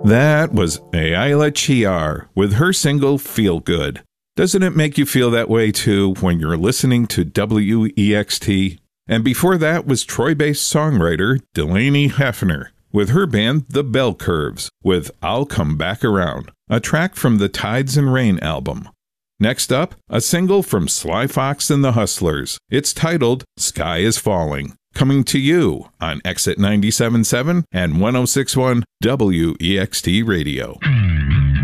That was Ayla Chiar with her single Feel Good. Doesn't it make you feel that way too when you're listening to WEXT? And before that was Troy-based songwriter Delaney Hefner with her band The Bell Curves with I'll Come Back Around, a track from the Tides and Rain album. Next up, a single from Sly Fox and the Hustlers. It's titled Sky is Falling. Coming to you on Exit 97.7 and 106.1 WEXT Radio.